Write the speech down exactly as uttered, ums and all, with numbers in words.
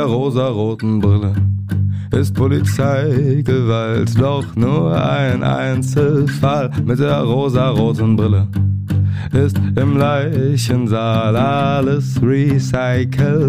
der rosaroten Brille ist Polizeigewalt doch nur ein Einzelfall. Mit der rosaroten Brille ist im Leichensaal alles recycelt.